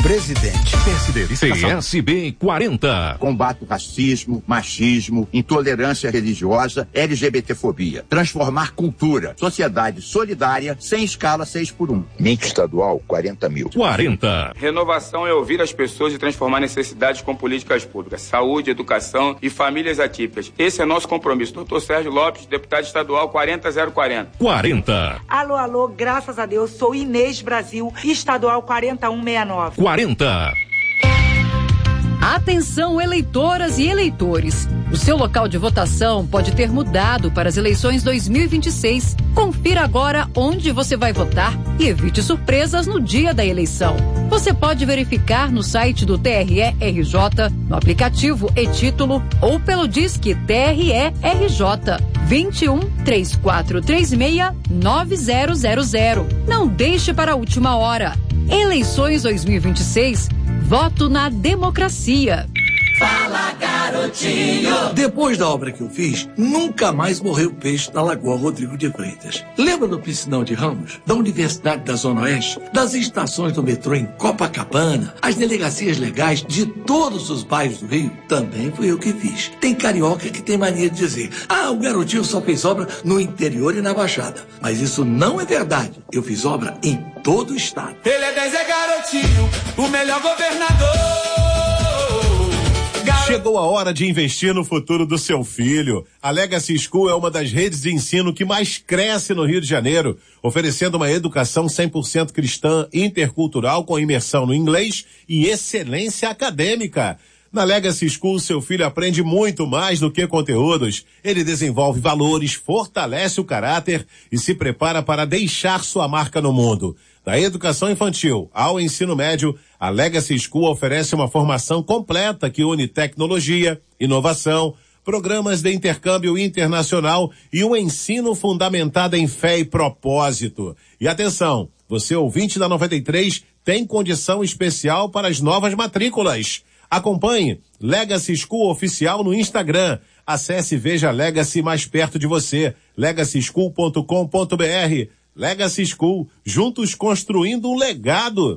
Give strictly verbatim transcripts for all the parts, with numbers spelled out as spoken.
presidente. P S B quarenta. Combate o racismo, machismo, intolerância religiosa, LGBTfobia. Transformar cultura, sociedade solidária, sem escala seis por um. M I C estadual, quarenta mil. quarenta. Renovação é ouvir as pessoas e transformar necessidades com políticas públicas. Saúde, educação e famílias atípicas. Esse é nosso compromisso. doutor Sérgio Lopes, deputado estadual quarenta zero quarenta. quarenta. Alô, alô, graças a Deus, sou Inês Brasil, estadual quarenta um sessenta e nove. quarenta. Atenção, eleitoras e eleitores. O seu local de votação pode ter mudado para as eleições dois mil e vinte e seis. Confira agora onde você vai votar e evite surpresas no dia da eleição. Você pode verificar no site do T R E R J, no aplicativo e-Título ou pelo Disque T R E R J vinte e um, três quatro três seis, nove zero zero zero. Não deixe para a última hora. Eleições dois mil e vinte e seis. Voto na democracia. Fala, garotinho! Depois da obra que eu fiz, nunca mais morreu peixe na Lagoa Rodrigo de Freitas. Lembra do Piscinão de Ramos? Da Universidade da Zona Oeste? Das estações do metrô em Copacabana? As delegacias legais de todos os bairros do Rio? Também fui eu que fiz. Tem carioca que tem mania de dizer: ah, o garotinho só fez obra no interior e na Baixada. Mas isso não é verdade. Eu fiz obra em todo o estado. Ele é dez, é garotinho, o melhor governador. Chegou a hora de investir no futuro do seu filho. A Legacy School é uma das redes de ensino que mais cresce no Rio de Janeiro, oferecendo uma educação cem por cento cristã, intercultural, com imersão no inglês e excelência acadêmica. Na Legacy School, seu filho aprende muito mais do que conteúdos. Ele desenvolve valores, fortalece o caráter e se prepara para deixar sua marca no mundo. Da educação infantil ao ensino médio, a Legacy School oferece uma formação completa que une tecnologia, inovação, programas de intercâmbio internacional e um ensino fundamentado em fé e propósito. E atenção, você ouvinte da noventa e três tem condição especial para as novas matrículas. Acompanhe Legacy School Oficial no Instagram. Acesse e veja a Legacy mais perto de você. legacy school ponto com ponto b r. Legacy School, juntos construindo um legado.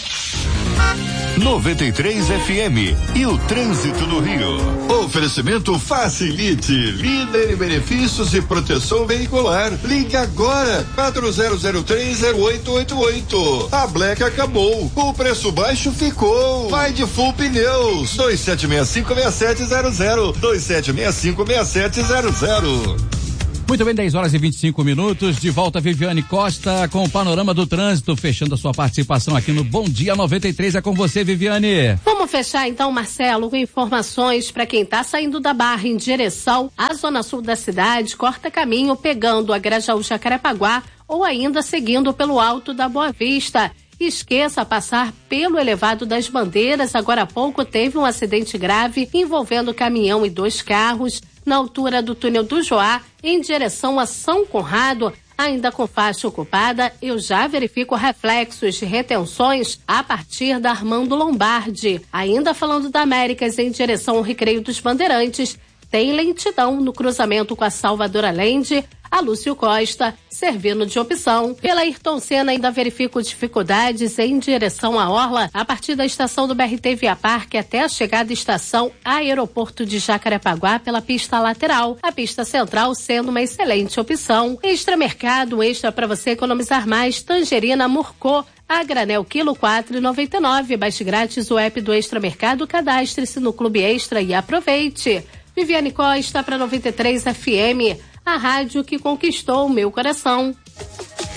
noventa e três F M e o trânsito no Rio. Oferecimento Facilite, líder em benefícios e proteção veicular. Ligue agora, quatro zero zero três zero oito oito oito. A Black acabou, o preço baixo ficou. Vai de Full Pneus, dois sete seis cinco seis sete zero zero, dois sete seis cinco seis sete zero zero. Muito bem, dez horas e vinte e cinco minutos, de volta Viviane Costa com o panorama do trânsito, fechando a sua participação aqui no Bom Dia noventa e três, é com você, Viviane. Vamos fechar então, Marcelo, com informações para quem está saindo da Barra em direção à zona sul da cidade, corta caminho pegando a Grajaú Jacarepaguá ou ainda seguindo pelo Alto da Boa Vista. Esqueça passar pelo elevado das Bandeiras. Agora há pouco teve um acidente grave envolvendo caminhão e dois carros na altura do túnel do Joá, em direção a São Conrado, ainda com faixa ocupada. Eu já verifico reflexos de retenções a partir da Armando Lombardi. Ainda falando da Américas, em direção ao Recreio dos Bandeirantes, tem lentidão no cruzamento com a Salvador Allende, a Lúcio Costa, servindo de opção. Pela Ayrton Senna, ainda verifico dificuldades em direção à Orla, a partir da estação do B R T Via Parque até a chegada à estação Aeroporto de Jacarepaguá pela pista lateral. A pista central sendo uma excelente opção. Extra Mercado, extra para você economizar mais. Tangerina Murcô, a granel quilo quatro reais e noventa e nove. Baixe grátis o app do Extra Mercado, cadastre-se no Clube Extra e aproveite. Viviane Costa para noventa e três F M, a rádio que conquistou o meu coração.